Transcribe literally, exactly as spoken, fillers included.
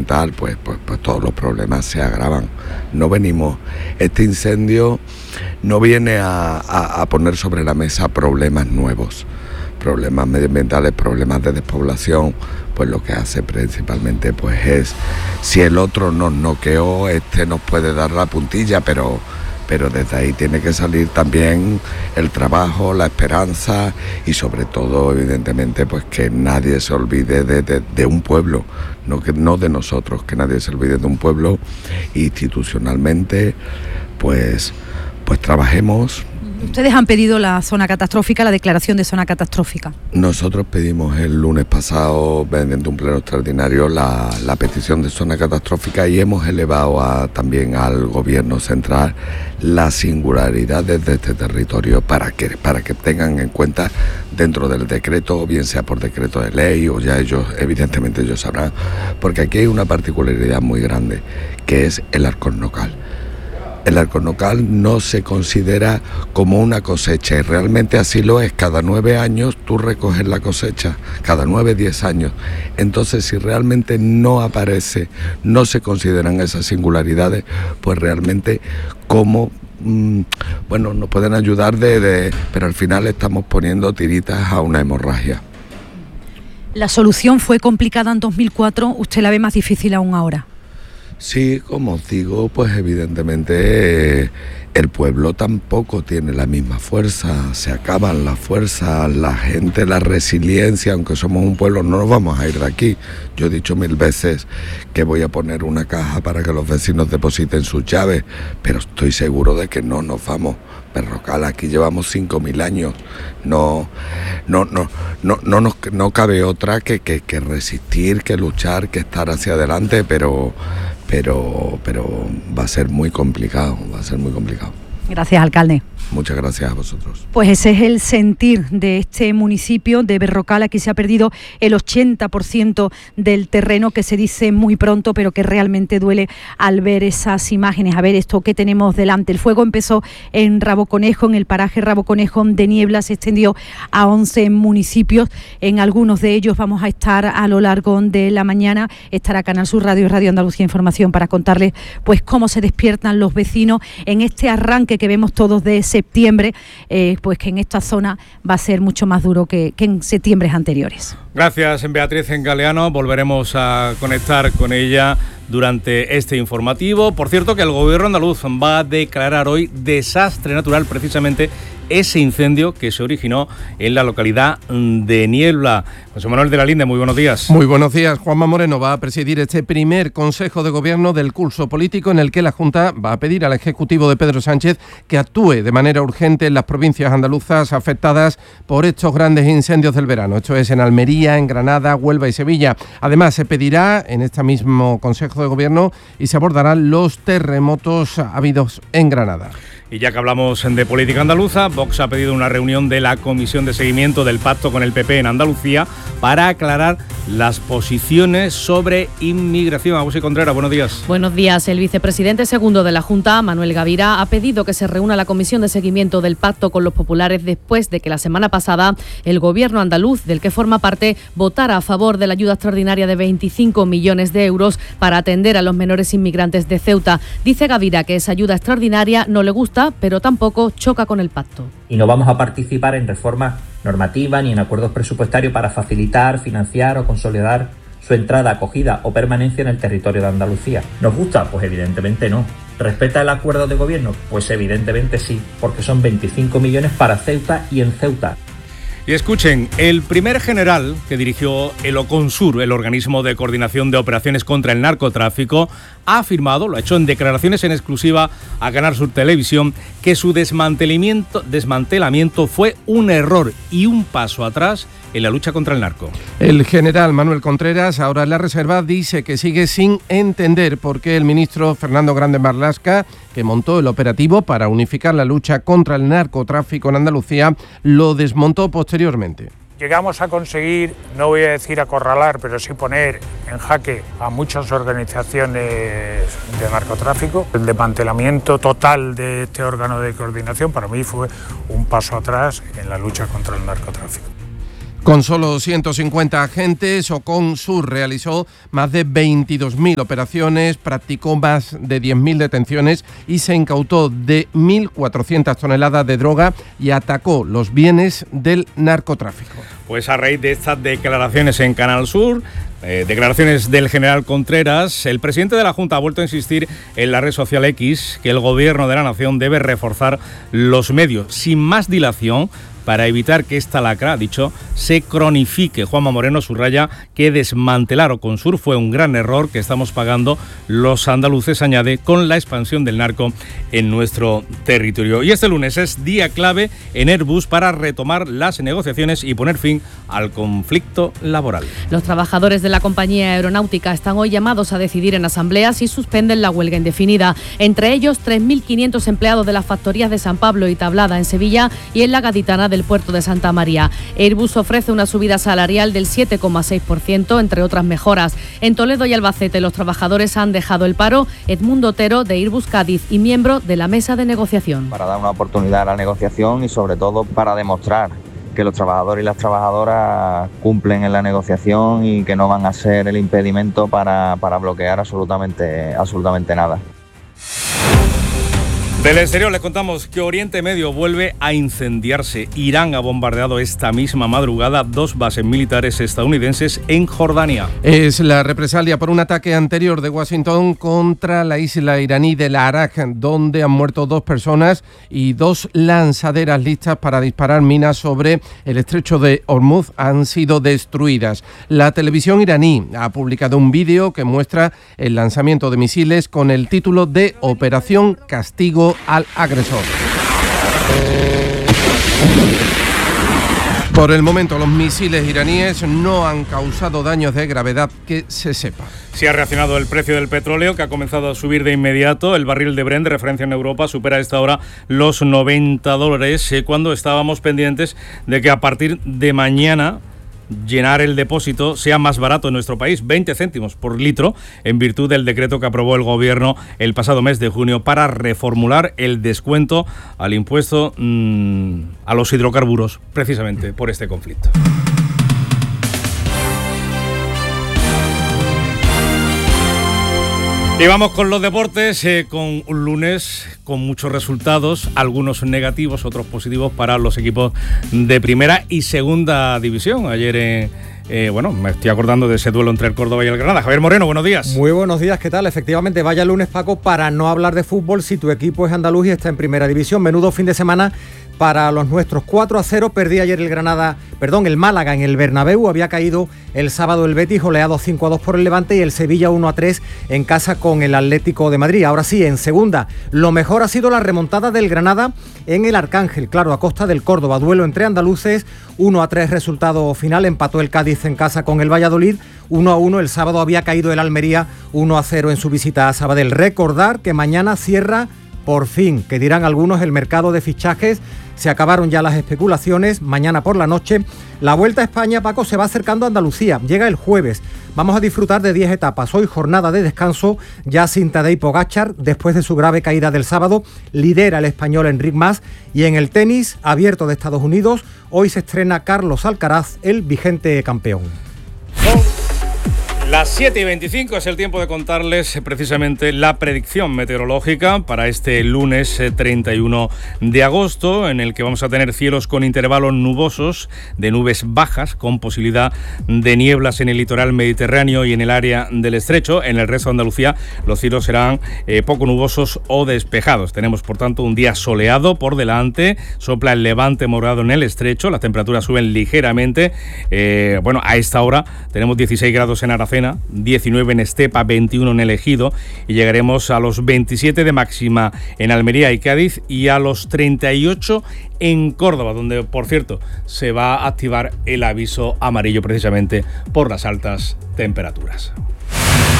medioambiental, pues, pues, pues todos los problemas se agravan. No venimos, este incendio no viene a, a, a poner sobre la mesa problemas nuevos, problemas medioambientales, problemas de despoblación. Pues lo que hace principalmente pues es, si el otro nos noqueó, este nos puede dar la puntilla, pero, pero desde ahí tiene que salir también el trabajo, la esperanza y sobre todo, evidentemente, pues que nadie se olvide de, de, de un pueblo, no, que, no de nosotros, que nadie se olvide de un pueblo. Institucionalmente, pues, pues trabajemos. Ustedes han pedido la zona catastrófica, la declaración de zona catastrófica. Nosotros pedimos el lunes pasado, mediante un pleno extraordinario, la, la petición de zona catastrófica y hemos elevado a, también al gobierno central las singularidades de este territorio para que, para que tengan en cuenta dentro del decreto, bien sea por decreto de ley o ya ellos, evidentemente ellos sabrán, porque aquí hay una particularidad muy grande, que es el Alcornocal. El Alcornocal no se considera como una cosecha y realmente así lo es. Cada nueve años tú recoges la cosecha, cada nueve, diez años. Entonces, si realmente no aparece, no se consideran esas singularidades, pues realmente cómo, mmm, bueno, nos pueden ayudar de, de, pero al final estamos poniendo tiritas a una hemorragia. La solución fue complicada en dos mil cuatro, ¿usted la ve más difícil aún ahora? Sí, como os digo, pues evidentemente eh, el pueblo tampoco tiene la misma fuerza, se acaban las fuerzas, la gente, la resiliencia, aunque somos un pueblo, no nos vamos a ir de aquí. Yo he dicho mil veces que voy a poner una caja para que los vecinos depositen sus llaves, pero estoy seguro de que no nos vamos. Berrocal, aquí llevamos cinco mil años, no, no, no, no, no, nos, no cabe otra que, que, que resistir, que luchar, que estar hacia adelante, pero, pero, pero va a ser muy complicado, va a ser muy complicado. Gracias, alcalde. Muchas gracias a vosotros. Pues ese es el sentir de este municipio de Berrocal. Aquí se ha perdido el ochenta por ciento del terreno, que se dice muy pronto, pero que realmente duele al ver esas imágenes, a ver esto que tenemos delante. El fuego empezó en Raboconejo, en el paraje Raboconejo de Niebla, se extendió a once municipios. En algunos de ellos vamos a estar a lo largo de la mañana. Estará Canal Sur Radio y Radio Andalucía Información para contarles pues cómo se despiertan los vecinos en este arranque que vemos todos de septiembre, eh, pues que en esta zona va a ser mucho más duro que, que en septiembres anteriores. Gracias, Beatriz Galeano. Volveremos a conectar con ella durante este informativo. Por cierto, que el gobierno andaluz va a declarar hoy desastre natural precisamente ese incendio que se originó en la localidad de Niebla. José Manuel de la Linde, muy buenos días. Muy buenos días. Juanma Moreno va a presidir este primer Consejo de Gobierno del curso político, en el que la Junta va a pedir al Ejecutivo de Pedro Sánchez que actúe de manera urgente en las provincias andaluzas afectadas por estos grandes incendios del verano. Esto es en Almería, en Granada, Huelva y Sevilla. Además, se pedirá en este mismo Consejo de Gobierno y se abordarán los terremotos habidos en Granada. Y ya que hablamos de política andaluza, Vox ha pedido una reunión de la Comisión de Seguimiento del Pacto con el P P en Andalucía para aclarar las posiciones sobre inmigración. Agustín Contreras, buenos días. Buenos días. El vicepresidente segundo de la Junta, Manuel Gavira, ha pedido que se reúna la Comisión de Seguimiento del Pacto con los populares después de que la semana pasada el gobierno andaluz, del que forma parte, votara a favor de la ayuda extraordinaria de veinticinco millones de euros para atender a los menores inmigrantes de Ceuta. Dice Gavira que esa ayuda extraordinaria no le gusta, pero tampoco choca con el pacto. Y no vamos a participar en reformas normativas ni en acuerdos presupuestarios para facilitar, financiar o consolidar su entrada, acogida o permanencia en el territorio de Andalucía. ¿Nos gusta? Pues evidentemente no. ¿Respeta el acuerdo de gobierno? Pues evidentemente sí, porque son veinticinco millones para Ceuta y en Ceuta. Y escuchen, el primer general que dirigió el OCONSUR, el organismo de coordinación de operaciones contra el narcotráfico, ha afirmado, lo ha hecho en declaraciones en exclusiva a Canal Sur Televisión, que su desmantelamiento, desmantelamiento fue un error y un paso atrás en la lucha contra el narco. El general Manuel Contreras, ahora en la reserva, dice que sigue sin entender por qué el ministro Fernando Grande Marlaska, que montó el operativo para unificar la lucha contra el narcotráfico en Andalucía, lo desmontó posteriormente. Llegamos a conseguir, no voy a decir acorralar, pero sí poner en jaque a muchas organizaciones de narcotráfico. El desmantelamiento total de este órgano de coordinación para mí fue un paso atrás en la lucha contra el narcotráfico. Con solo ciento cincuenta agentes, Oconsur realizó más de veintidós mil operaciones, practicó más de diez mil detenciones y se incautó de mil cuatrocientas toneladas de droga y atacó los bienes del narcotráfico. Pues a raíz de estas declaraciones en Canal Sur, eh, declaraciones del general Contreras, el presidente de la Junta ha vuelto a insistir en la red social X que el gobierno de la nación debe reforzar los medios sin más dilación para evitar que esta lacra, ha dicho, se cronifique. Juanma Moreno subraya que desmantelar Oconsur fue un gran error que estamos pagando los andaluces, añade, con la expansión del narco en nuestro territorio. Y este lunes es día clave en Airbus para retomar las negociaciones y poner fin al conflicto laboral. Los trabajadores de la compañía aeronáutica están hoy llamados a decidir en asamblea si suspenden la huelga indefinida. Entre ellos, tres mil quinientos empleados de las factorías de San Pablo y Tablada en Sevilla y en la Gaditana de del puerto de Santa María. Airbus ofrece una subida salarial del siete coma seis por ciento, entre otras mejoras. En Toledo y Albacete los trabajadores han dejado el paro. Edmundo Otero, de Airbus Cádiz y miembro de la mesa de negociación. Para dar una oportunidad a la negociación y sobre todo para demostrar que los trabajadores y las trabajadoras cumplen en la negociación y que no van a ser el impedimento para, para bloquear absolutamente, absolutamente nada. Del exterior les contamos que Oriente Medio vuelve a incendiarse. Irán ha bombardeado esta misma madrugada dos bases militares estadounidenses en Jordania. Es la represalia por un ataque anterior de Washington contra la isla iraní de Arak, donde han muerto dos personas y dos lanzaderas listas para disparar minas sobre el estrecho de Hormuz han sido destruidas. La televisión iraní ha publicado un vídeo que muestra el lanzamiento de misiles con el título de Operación Castigo al agresor. Por el momento, los misiles iraníes no han causado daños de gravedad que se sepa. Sí ha reaccionado el precio del petróleo, que ha comenzado a subir de inmediato. El barril de Brent, de referencia en Europa, supera a esta hora los noventa dólares, eh, cuando estábamos pendientes de que a partir de mañana llenar el depósito sea más barato en nuestro país, veinte céntimos por litro, en virtud del decreto que aprobó el Gobierno el pasado mes de junio para reformular el descuento al impuesto mmm, a los hidrocarburos, precisamente por este conflicto. Y vamos con los deportes, eh, con un lunes con muchos resultados, algunos negativos, otros positivos para los equipos de primera y segunda división. Ayer, eh, eh, bueno, me estoy acordando de ese duelo entre el Córdoba y el Granada. Javier Moreno, buenos días. Muy buenos días, ¿qué tal? Efectivamente, vaya lunes, Paco, para no hablar de fútbol si tu equipo es andaluz y está en primera división. Menudo fin de semana para los nuestros. Cuatro a cero perdía ayer el Granada, perdón, el Málaga en el Bernabéu. Había caído el sábado el Betis, goleado cinco a dos por el Levante, y el Sevilla uno a tres en casa con el Atlético de Madrid. Ahora sí, en segunda, lo mejor ha sido la remontada del Granada en el Arcángel, claro, a costa del Córdoba. Duelo entre andaluces, uno a tres resultado final. Empató el Cádiz en casa con el Valladolid, uno a uno. El sábado había caído el Almería uno a cero en su visita a Sabadell. Recordar que mañana cierra, por fin, que dirán algunos, el mercado de fichajes. Se acabaron ya las especulaciones. Mañana por la noche la Vuelta a España, Paco, se va acercando a Andalucía. Llega el jueves. Vamos a disfrutar de diez etapas. Hoy jornada de descanso ya sin Tadej Pogačar, después de su grave caída del sábado. Lidera el español Enric Mas. Y en el tenis abierto de Estados Unidos, hoy se estrena Carlos Alcaraz, el vigente campeón. Las siete y veinticinco es el tiempo de contarles precisamente la predicción meteorológica para este lunes treinta y uno de agosto, en el que vamos a tener cielos con intervalos nubosos, de nubes bajas, con posibilidad de nieblas en el litoral mediterráneo y en el área del estrecho. En el resto de Andalucía los cielos serán eh, poco nubosos o despejados. Tenemos, por tanto, un día soleado por delante, sopla el levante moderado en el estrecho, las temperaturas suben ligeramente. Eh, bueno, a esta hora tenemos dieciséis grados en Aracena, diecinueve en Estepa, veintiuno en el Ejido, y llegaremos a los veintisiete de máxima en Almería y Cádiz y a los treinta y ocho en Córdoba, donde, por cierto, se va a activar el aviso amarillo precisamente por las altas temperaturas.